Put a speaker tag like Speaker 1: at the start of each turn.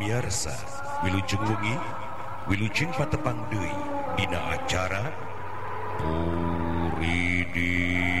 Speaker 1: pamiarsa Wilujeng wengi Wilujeng patepang deui dina acara Puri di